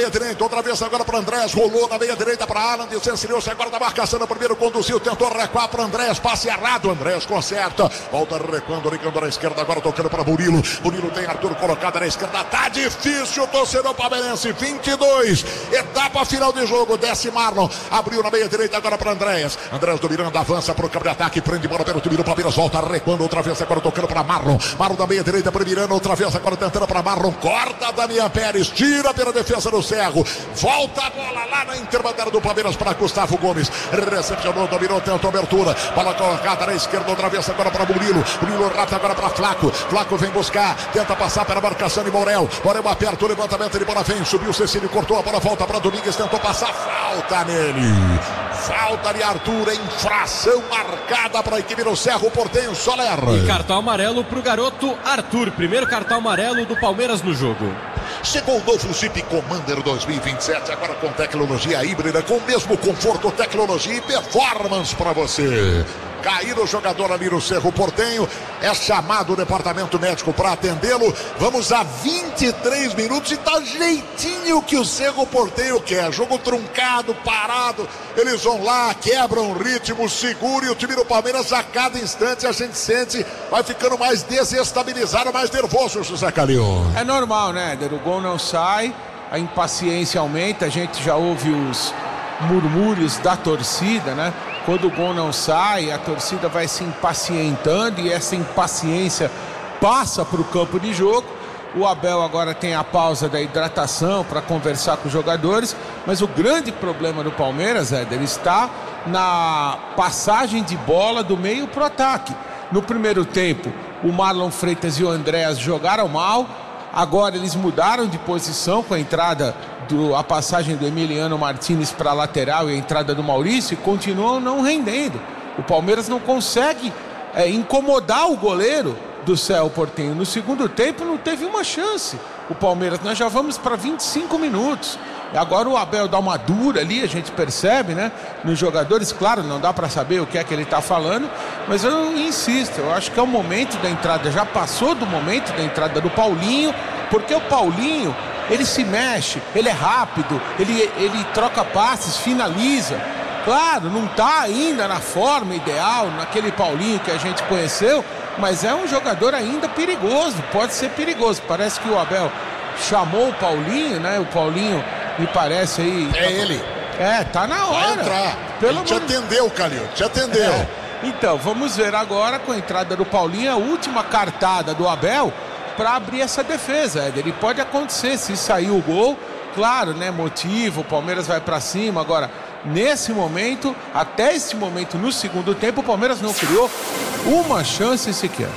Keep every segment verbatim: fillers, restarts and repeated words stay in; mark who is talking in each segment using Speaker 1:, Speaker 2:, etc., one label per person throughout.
Speaker 1: meia direita, outra vez agora para Andrés, rolou na meia direita para Alan, desvencilhou-se agora da marcação, no primeiro conduziu, tentou recuar para Andrés, passe errado, Andrés conserta, volta recuando, ligando na esquerda, agora tocando para Murilo, Murilo tem Arthur colocado na esquerda, tá difícil, torcedor palmeirense, vinte e dois, etapa final de jogo, desce Marlon, abriu na meia direita agora para Andrés, Andrés do Miranda avança para o campo de ataque, prende bola pelo time do Palmeiras, volta recuando, outra vez agora tocando para Marlon, Marlon da meia direita para Miranda, outra vez agora tentando para Marlon, corta Damian Pérez, tira pela defesa do Cerro, volta a bola lá na interbandeira do Palmeiras para Gustavo Gomes, recepcionou, dominou, tentou abertura, bola colocada na esquerda, outra vez agora para Murilo, Murilo rápido agora para Flaco, Flaco vem buscar, tenta passar pela marcação de Morel, Morel aperta o levantamento de bola, vem, subiu o Cecílio, cortou a bola, volta para Domingues, tentou passar, falta nele, falta de Arthur, infração marcada para a equipe do Cerro Porteño, Soler.
Speaker 2: E cartão amarelo para o garoto Arthur, primeiro cartão amarelo do Palmeiras no jogo.
Speaker 1: Chegou o novo Jeep Commander dois mil e vinte e sete, agora com tecnologia híbrida, com o mesmo conforto, tecnologia e performance para você. Cair o jogador ali no Cerro Porteño, é chamado o departamento médico para atendê-lo. Vamos a vinte e três minutos e tá jeitinho que o Cerro Porteño quer. Jogo truncado, parado. Eles vão lá, quebram o ritmo, seguro, e o time do Palmeiras a cada instante a gente sente, vai ficando mais desestabilizado, mais nervoso, José Calil.
Speaker 3: É normal, né, Éder? O gol não sai, a impaciência aumenta, a gente já ouve os murmúrios da torcida, né? Quando o gol não sai, a torcida vai se impacientando e essa impaciência passa para o campo de jogo. O Abel agora tem a pausa da hidratação para conversar com os jogadores, mas o grande problema do Palmeiras, Éder, está na passagem de bola do meio para o ataque. No primeiro tempo, o Marlon Freitas e o Andrés jogaram mal, agora eles mudaram de posição com a entrada Do, a passagem do Emiliano Martínez para a lateral e a entrada do Maurício, e continuam não rendendo. O Palmeiras não consegue é, incomodar o goleiro do Cerro Porteño. No segundo tempo não teve uma chance. O Palmeiras, nós já vamos para vinte e cinco minutos. Agora o Abel dá uma dura ali, a gente percebe, né? Nos jogadores, claro, não dá para saber o que é que ele está falando, mas eu insisto, eu acho que é o momento da entrada, já passou do momento da entrada do Paulinho, porque o Paulinho, ele se mexe, ele é rápido, ele, ele troca passes, finaliza. Claro, não está ainda na forma ideal, naquele Paulinho que a gente conheceu, mas é um jogador ainda perigoso, pode ser perigoso. Parece que o Abel chamou o Paulinho, né? O Paulinho me parece aí...
Speaker 1: É ele.
Speaker 3: É, tá na hora.
Speaker 1: Vai entrar. Pelo te amor... atendeu, Calil, te atendeu. É.
Speaker 3: Então, vamos ver agora com a entrada do Paulinho, a última cartada do Abel para abrir essa defesa, Éder. E pode acontecer, se sair o gol, claro, né, motivo, o Palmeiras vai para cima. Agora, nesse momento, até esse momento, no segundo tempo, o Palmeiras não criou uma chance sequer.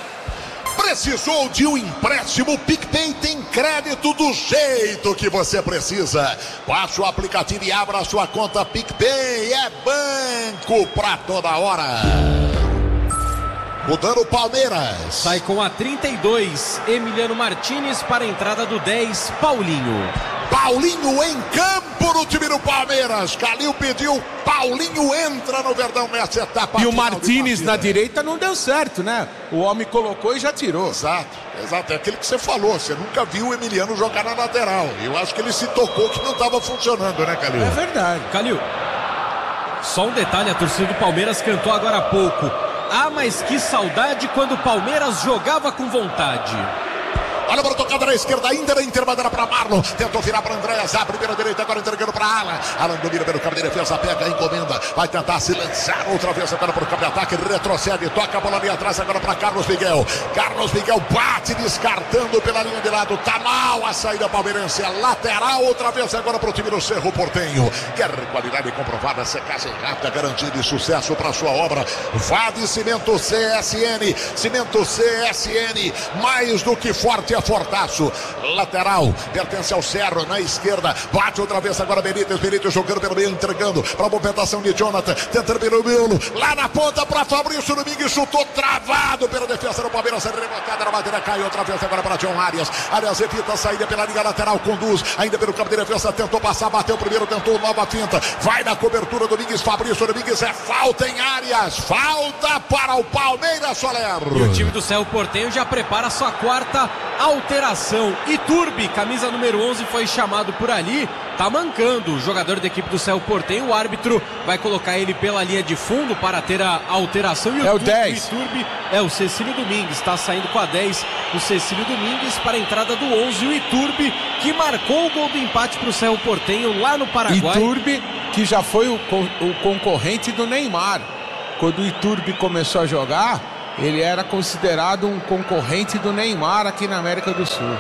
Speaker 1: Precisou de um empréstimo? PicPay tem crédito do jeito que você precisa. Baixe o aplicativo e abra a sua conta PicPay. É banco pra toda hora. Mudando o Palmeiras.
Speaker 2: Sai com a trinta e dois, Emiliano Martínez para a entrada do dez, Paulinho.
Speaker 1: Paulinho em campo no time do Palmeiras. Calil pediu, Paulinho entra no Verdão nessa etapa.
Speaker 3: E o Martínez na direita não deu certo, né? O homem colocou e já tirou.
Speaker 1: Exato, exato. É aquilo que você falou. Você nunca viu o Emiliano jogar na lateral. Eu acho que ele se tocou que não estava funcionando, né, Calil?
Speaker 3: É verdade.
Speaker 2: Calil, só um detalhe, a torcida do Palmeiras cantou agora há pouco. Ah, mas que saudade quando o Palmeiras jogava com vontade.
Speaker 1: Olha para a tocada na esquerda, ainda na interbandeira para Marlon. Tentou virar para Andrés, a primeira direita, agora entregando para Alan. Alan domina pelo campo de defesa, pega, encomenda. Vai tentar se lançar outra vez agora para o campo de ataque. Retrocede, toca a bola ali atrás agora para Carlos Miguel. Carlos Miguel bate, descartando pela linha de lado. Tá mal a saída palmeirense. A lateral outra vez agora para o time do Cerro Porteño. Quer qualidade comprovada, secagem rápida, garantia de sucesso para sua obra. Vá de Cimento C S N. Cimento C S N, mais do que forte. Fortaço, lateral, pertence ao Cerro, na esquerda, bate outra vez agora Benítez, Benítez jogando pelo meio, entregando para a movimentação de Jonathan, tentando pelo miolo, lá na ponta para Fabrício Domingues, chutou travado pela defesa do Palmeiras, rebotada na madeira, cai outra vez agora para John Arias, Arias evita a saída pela linha lateral, conduz, ainda pelo campo de defesa, tentou passar, bateu primeiro, tentou nova finta, vai na cobertura Domingues, Fabrício Domingues, é falta em Arias, falta para o Palmeiras, Soler.
Speaker 2: E o time do Cerro Porteño já prepara a sua quarta alteração. Iturbe, camisa número onze, foi chamado por ali. Tá mancando o jogador da equipe do Cerro Porteño. O árbitro vai colocar ele pela linha de fundo para ter a alteração. E o
Speaker 3: é o dez.
Speaker 2: Iturbe é o Cecílio Domingues. Está saindo com a dez o Cecílio Domingues para a entrada do onze. O Iturbe, que marcou o gol do empate para o Cerro Porteño lá no Paraguai.
Speaker 3: Iturbe, que já foi o, o concorrente do Neymar. Quando o Iturbe começou a jogar, ele era considerado um concorrente do Neymar aqui na América do Sul.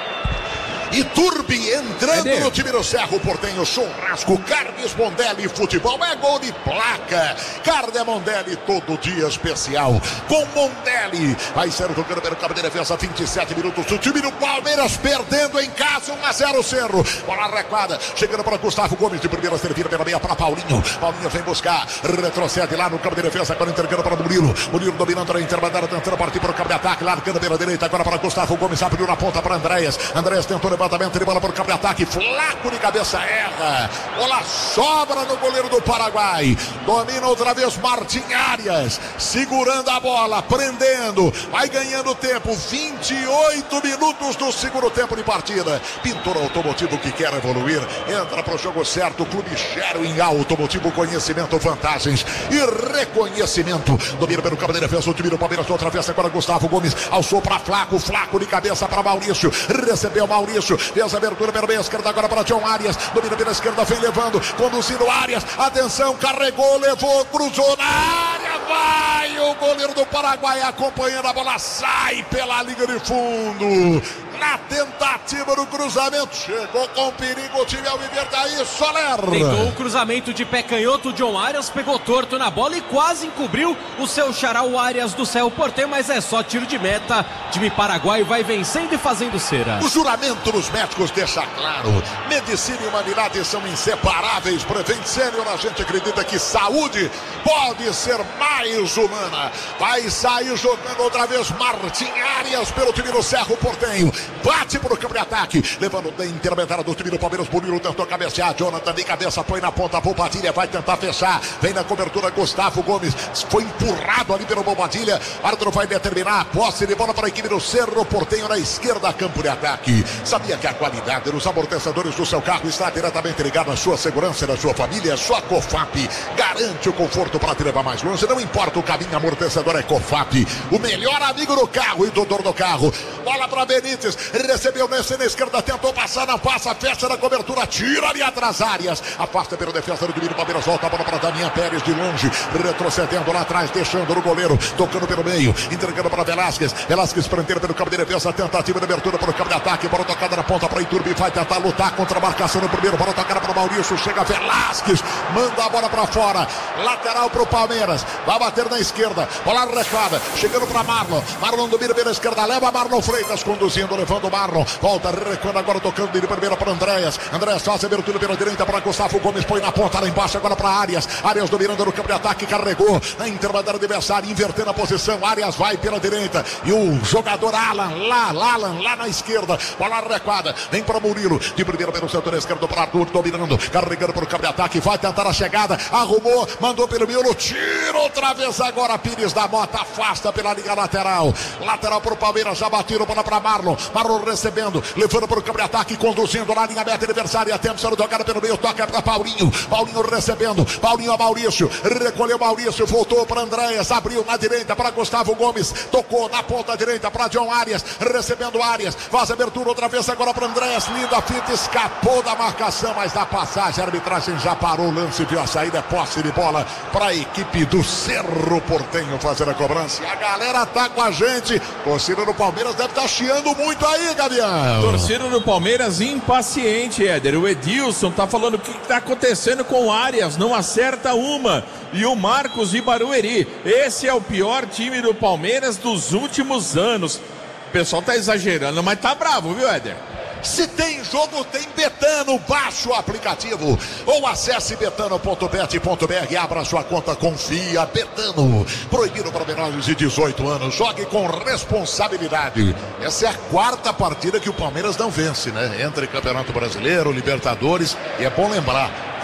Speaker 1: Iturbe entrando é no time do Cerro Porteño. Churrasco, carnes Mondelli, futebol é gol de placa. Carne Mondelli, todo dia especial com Mondelli. Vai ser tocando pelo cabo de defesa, vinte e sete minutos. O time do Palmeiras perdendo em casa, um a zero Cerro. Bola recuada, chegando para Gustavo Gomes de primeira, servida pela meia para Paulinho. Paulinho vem buscar, retrocede lá no campo de defesa, agora entregando para Murilo. Murilo dominando a intermediária, tentando partir para o campo de ataque, largando pela direita, agora para Gustavo Gomes, abriu na ponta para Andréas. Andréas tentou levantamento de bola para o campo de ataque, flaco de cabeça, erra. Bola sobra no goleiro do Paraguai. Domina outra vez Martim Arias, segurando a bola, prendendo, vai ganhando tempo. vinte e oito minutos do segundo tempo de partida. Pintor automotivo que quer evoluir, entra para o jogo certo. O Clube Sherwin Automotivo, conhecimento, vantagens e reconhecimento. Domina pelo campo de defesa o time do Palmeiras, outra vez agora Gustavo Gomes, alçou para Flaco, Flaco de cabeça para Maurício, recebeu Maurício, fez a abertura pela meia esquerda agora para John Arias, domina pela esquerda, vem levando, conduzindo Arias, atenção, carregou, levou, cruzou na área, vai o goleiro do Paraguai acompanhando a bola, sai pela linha de fundo. Na tentativa do cruzamento, chegou com perigo o time alviverde aí, Soler.
Speaker 2: Tentou o cruzamento de pé canhoto, John Arias pegou torto na bola e quase encobriu o seu xará, o Arias do Cerro Porteño, mas é só tiro de meta. Time paraguaio vai vencendo e fazendo cera.
Speaker 1: O juramento dos médicos deixa claro, medicina e humanidade são inseparáveis. Prevent Senior, a gente acredita que saúde pode ser mais humana. Vai sair jogando outra vez Martim Arias pelo time do Cerro Porteño. Bate pro campo de ataque, levando da intermediária do time do Palmeiras. Murilo tentou cabecear, Jonathan de cabeça, põe na ponta, Bobadilha vai tentar fechar, vem na cobertura Gustavo Gomes, foi empurrado ali pelo Bobadilha. Árbitro vai determinar a posse de bola para a equipe do Cerro Porteño na esquerda, campo de ataque. Sabia que a qualidade dos amortecedores do seu carro está diretamente ligada à sua segurança e da sua família? Sua Cofap garante o conforto para te levar mais longe, não importa o caminho, amortecedor é Cofap, o melhor amigo do carro e do dono do carro. Bola para Benítez, recebeu nessa na esquerda, tentou passar, não passa, fecha na cobertura, tira ali atrás Arias, afasta pelo defesa do time do Palmeiras, volta a bola para Damian Pérez de longe, retrocedendo lá atrás, deixando no goleiro, tocando pelo meio, entregando para Velasquez, Velasquez prendendo pelo campo de defesa, tentativa de abertura para o campo de ataque, bola tocada na ponta para Iturbe, vai tentar lutar contra a marcação no primeiro, bola tocada para o Maurício, chega Velasquez, manda a bola para fora, lateral para o Palmeiras, vai bater na esquerda, bola recuada, chegando para Marlon, Marlon domina pela esquerda, leva Marlon Freitas, conduzindo, levando o Marlon, volta, recuando agora, tocando de primeira para Andréas, Andréas faz a abertura pela direita para Gustavo Gomes, põe na ponta lá embaixo agora para Arias, Arias dominando no campo de ataque, carregou na intermediária do adversário, invertendo a posição, Arias vai pela direita, e o jogador Alan, lá, Alan, lá na esquerda, bola recuada, vem para Murilo, de primeira pelo setor esquerdo para Arthur, dominando, carregando para o campo de ataque, vai tentar a chegada, arrumou, mandou pelo miolo, tira outra vez agora, Pires da Mota, afasta pela linha lateral, lateral para o Palmeiras, já batiram, bola para Marlon, Marlon recebendo, levando para o campo de ataque, conduzindo lá, linha meta adversária, tentando tocar pelo meio, toca para Paulinho, Paulinho recebendo, Paulinho a Maurício, recolheu Maurício, voltou para Andréas, abriu na direita para Gustavo Gomes, tocou na ponta direita para John Arias, recebendo Arias, faz abertura outra vez agora para Andréas, linda fita, escapou da marcação, mas da passagem, a arbitragem já parou o lance, viu a saída, é posse de bola para a equipe do Cerro Porteño fazer a cobrança, e a galera tá com a gente, torcida do Palmeiras deve estar chiando muito aí, Gavião.
Speaker 4: Torcida do Palmeiras impaciente, Éder, o Edilson tá falando o que tá acontecendo com o Arias, não acerta uma, e o Marcos de Barueri, esse é o pior time do Palmeiras dos últimos anos. O pessoal tá exagerando, mas tá bravo, viu, Éder?
Speaker 1: Se tem jogo, tem Betano. Baixe o aplicativo ou acesse betano ponto bet ponto br e abra sua conta, confia. Betano, proibido para menores de dezoito anos. Jogue com responsabilidade. Essa é a quarta partida que o Palmeiras não vence, né? Entre Campeonato Brasileiro, Libertadores. E é bom lembrar,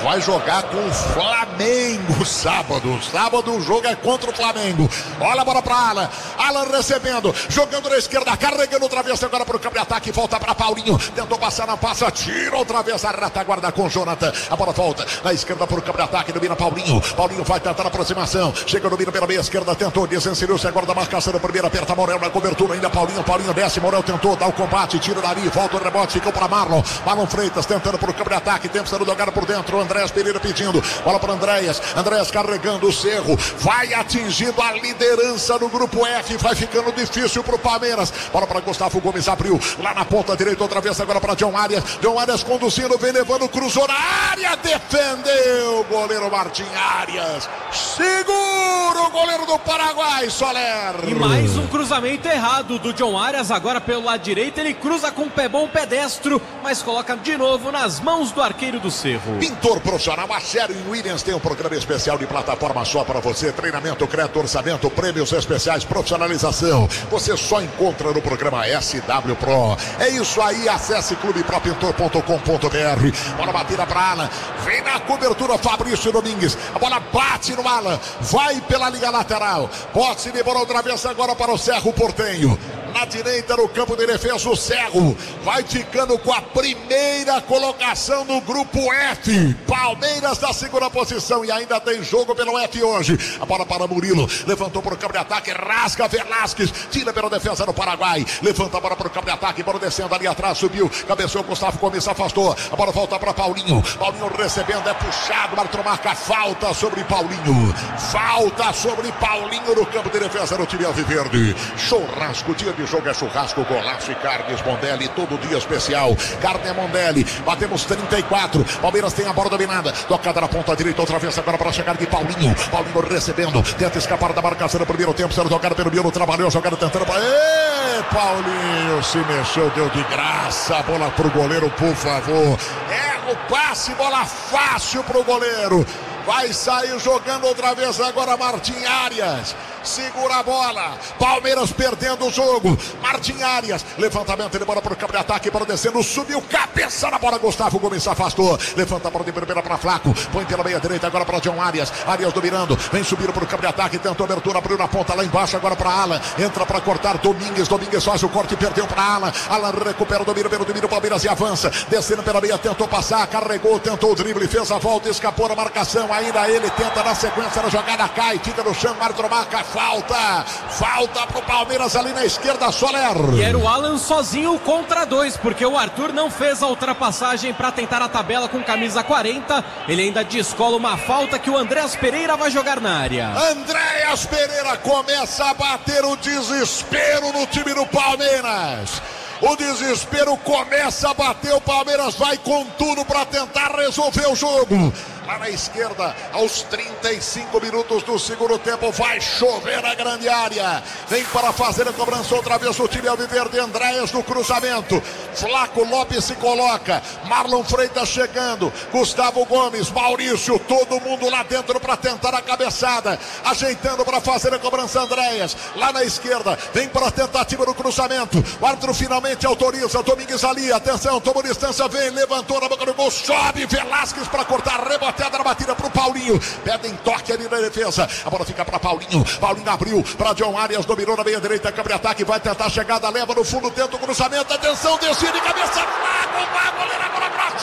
Speaker 1: vai jogar com o Flamengo sábado. Sábado o jogo é contra o Flamengo. Olha a bola para Alan. Alan recebendo, jogando na esquerda, carregando outra vez agora para o campo de ataque. Volta para Paulinho. Tentou passar, não passa, tira outra vez a retaguarda com Jonathan. A bola volta na esquerda para o campo de ataque. Domina Paulinho. Paulinho vai tentar a aproximação. Chega, domina pela meia esquerda. Tentou, desencilhou-se agora da marcação da primeira. Aperta Morel na cobertura. Ainda Paulinho. Paulinho desce. Morel tentou dar o combate. Tira dali. Volta o rebote. Ficou para Marlon. Marlon Freitas tentando para o campo de ataque. Tempo sendo jogado por dentro. Andréas Pereira pedindo. Bola para Andréas. Andréas carregando o Cerro. Vai atingindo a liderança no grupo F. Vai ficando difícil para o Palmeiras. Bola para Gustavo Gomes. Abriu lá na ponta direita. Outra vez agora para John Arias. John Arias conduzindo. Vem levando. Cruzou na área. Defendeu o goleiro Martim Arias. Segura o goleiro do Paraguai, Soler.
Speaker 2: E mais um cruzamento errado do John Arias. Agora pelo lado direito. Ele cruza com o pé bom, pedestro. Mas coloca de novo nas mãos do arqueiro do Cerro.
Speaker 1: Pintor profissional, a Sherwin Williams tem um programa especial de plataforma só para você. Treinamento, crédito, orçamento, prêmios especiais, profissionalização. Você só encontra no programa S W Pro. É isso aí, acesse clube pro pintor ponto com ponto b r. Bola batida para Alan. Vem na cobertura Fabrício Domingues. A bola bate no Alan. Vai pela linha lateral. Posse de bola outra vez agora para o Cerro Portenho. Na direita no campo de defesa o Cerro vai ficando com a primeira colocação no grupo F. Palmeiras na segunda posição e ainda tem jogo pelo F hoje. A bola para Murilo, levantou para o campo de ataque, rasga Velasquez, tira pela defesa do Paraguai, levanta a bola para o campo de ataque, bola descendo ali atrás, subiu, cabeceou, Gustavo Gomes afastou, a bola volta para Paulinho, Paulinho recebendo, é puxado, o árbitro marca falta sobre Paulinho, falta sobre Paulinho no campo de defesa do time alviverde. Churrasco, dia de jogo é churrasco, golaço e carnes Mondelli, todo dia especial, carne Mondelli, batemos trinta e quatro, Palmeiras tem a bola dominada, tocada na ponta direita, outra vez agora para chegar de Paulinho, Paulinho recebendo, tenta escapar da marcação no primeiro tempo, sendo jogado pelo Bielo, trabalhou, jogada tentando para... Ê, Paulinho se mexeu, deu de graça, a bola pro goleiro, por favor, erra o passe, bola fácil pro goleiro, vai sair jogando outra vez agora Martim Arias. Segura a bola, Palmeiras perdendo o jogo, Martim Arias, levantamento de bola para o campo de ataque, bola descendo, subiu, cabeça na bola, Gustavo Gomes afastou, levanta a bola de primeira para Flaco, põe pela meia direita agora para John Arias, Arias dominando, vem subindo para o campo de ataque, tentou abertura, abriu na ponta lá embaixo, agora para Alan, entra para cortar Domingues, Domingues faz o corte, perdeu para Alan, Alan recupera o domínio pelo domínio, Palmeiras e avança, descendo pela meia, tentou passar, carregou, tentou o drible, fez a volta, escapou da marcação, ainda ele tenta na sequência, na jogada cai, fica no chão, árbitro marca falta, falta pro Palmeiras ali na esquerda, Soler.
Speaker 2: E era o Alan sozinho contra dois, porque o Arthur não fez a ultrapassagem para tentar a tabela com camisa quarenta, ele ainda descola uma falta que o Andréas Pereira vai jogar na área.
Speaker 1: Andréas Pereira começa a bater o desespero no time do Palmeiras. O desespero começa a bater, o Palmeiras vai com tudo para tentar resolver o jogo. Lá na esquerda, aos trinta e cinco minutos do segundo tempo, vai chover na grande área. Vem para fazer a cobrança outra vez o time alviverde, Andréas no cruzamento. Flaco Lopes se coloca, Marlon Freitas chegando, Gustavo Gomes, Maurício, todo mundo lá dentro para tentar a cabeçada. Ajeitando para fazer a cobrança Andréas. Lá na esquerda, vem para a tentativa do cruzamento. O árbitro finalmente autoriza, Domingues ali, atenção, tomou distância, vem, levantou na boca do gol, sobe Velasquez para cortar, reboteada na batida para o Paulinho, pedem toque ali na defesa, a bola fica para Paulinho, Paulinho abriu para John Arias, dominou na meia direita, câmara de ataque, vai tentar a chegada, leva no fundo, tenta o cruzamento, atenção, decide, cabeça, Flaco, vai, goleiro, a bola para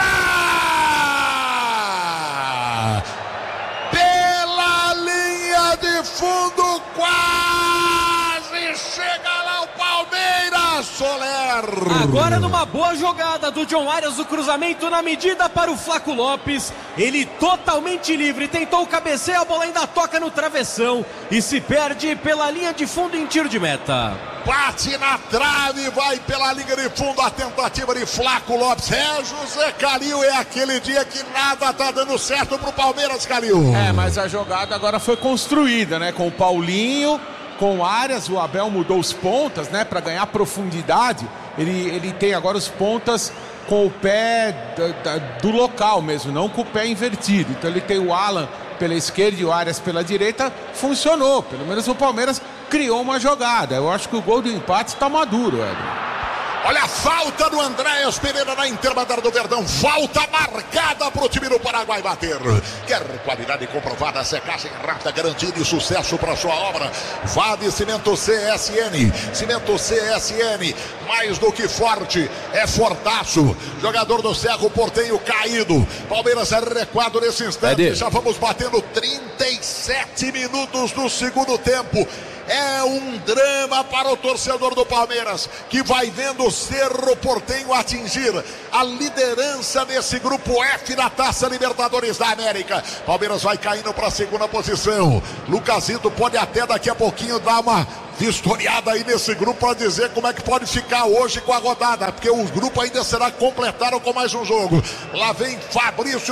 Speaker 1: fora, pela linha de fundo, quase chega lá o Palmeiras, Soler.
Speaker 2: Agora numa boa jogada do John Arias, o cruzamento na medida para o Flaco Lopes, ele totalmente livre, tentou o cabeceio, a bola ainda toca no travessão e se perde pela linha de fundo em tiro de meta.
Speaker 1: Bate na trave, vai pela linha de fundo, a tentativa de Flaco Lopes. É, José Calil, é aquele dia que nada tá dando certo pro Palmeiras, Calil.
Speaker 3: É, mas a jogada agora foi construída, né, com o Paulinho, com o Arias, o Abel mudou os pontas, né, para ganhar profundidade. Ele, ele tem agora os pontas com o pé da, da, do local mesmo, não com o pé invertido. Então ele tem o Alan pela esquerda e o Arias pela direita. Funcionou, pelo menos o Palmeiras criou uma jogada. Eu acho que o gol do empate está maduro, Edson.
Speaker 1: Olha a falta do Andréas Pereira na Intermandar do Verdão. Falta marcada para o time do Paraguai bater. Quer qualidade comprovada, secagem rápida, garantindo sucesso para sua obra. Vá de Cimento C S N. Cimento C S N, mais do que forte, é fortaço. Jogador do Cerro Porteño caído. Palmeiras é recuado nesse instante.
Speaker 5: Cadê?
Speaker 1: Já vamos batendo trinta e sete minutos do segundo tempo. É um drama para o torcedor do Palmeiras, que vai vendo o Cerro Porteño atingir a liderança desse grupo F da Taça Libertadores da América. Palmeiras vai caindo para a segunda posição. Lucasito pode até daqui a pouquinho dar uma vistoriada aí nesse grupo para dizer como é que pode ficar hoje com a rodada, porque o grupo ainda será completado com mais um jogo. Lá vem Fabrício